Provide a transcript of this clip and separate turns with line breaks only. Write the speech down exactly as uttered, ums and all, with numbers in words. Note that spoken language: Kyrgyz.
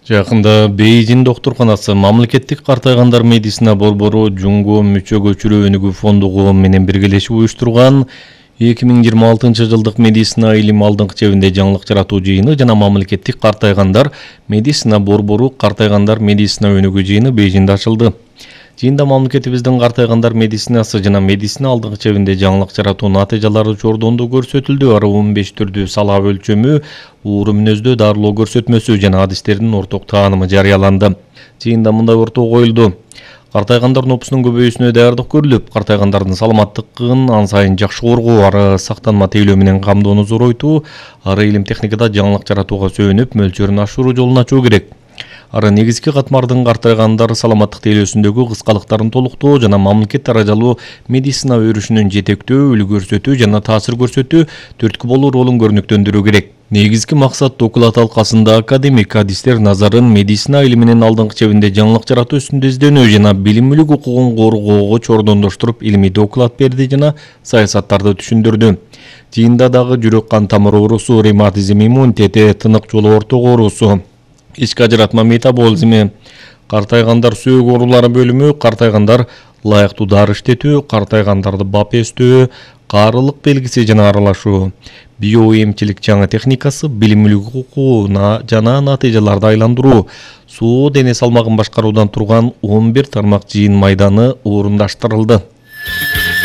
Жакында Бейжин доктурканасы мамлекеттик картайгандар медицина борбору Жунго мүчө көчүрүү өнүгүү фонду коом менен биргелешип уюштурган эки миң жыйырма алтынчы жылдык медицина илим алдыңкы чебинде жаңылык жаратуу жыйыны жана мамлекеттик картайгандар медицина борбору картайгандар медицина өнүгүү жыйыны Бейжинде ачылды. Жыйында мамлекетибиздин картайгандар медицинасы жана медицина алдыңкы чебинде жаңылык жаратуу натыйжалары чордондо көрсөтүлдү. Ары он беш түрдүү салаа өлчөмү, ууру мүнөздө дарылоо көрсөтмөсү жана адистердин орток таанымы жарыяланды. Жыйында мындай ортого коюлду. Картайгандар нопусунун көбөйүүсүнө даярдык көрүлүп, картайгандардын саламаттыгын ан сайын жакшы коргоо, ары сактанма тейлөө менен камдоону зоройтуу, ары илим техникада жаңылык жаратууга сөөнүп, мөлчөрүн ашыруу жолун ачуу керек. Ары негизги катмардын картайгандар саламаттык тейлөөсүндөгү кыскалыктарын толуктоо жана мамлекет даражалуу медицина өрүшүнүн жетектөө, үлгү көрсөтүү жана таасир көрсөтүү түрткү болуу ролун көрнөктөндүрүү керек. Негизги максат доклад алкасында академик адистер назарын медицина илиминин алдыңкы чебинде жаңылык жаратуу үстүндө изденүү жана билимилик укугун коргоого чордондоштуруп илимий доклад берди жана саясаттарды түшүндүрдү. Жыйында дагы жүрөк кан тамыр оорусу, ревматизм, иммунитети, тынык жолу ортого оорусу, ички ажыратма метаболизми, картайгандар сөөк оорулары бөлүмү, картайгандар ылайыктуу дары иштетүү, картайгандарды бап эстөө, каарылык белгиси жана аралашуу, биоэмчилик жаңы техникасы, билимилик окуу жана натыйжаларды айландыруу, суу дене салмагын башкаруудан турган он бир тармак жыйын майданы орундаштырылды.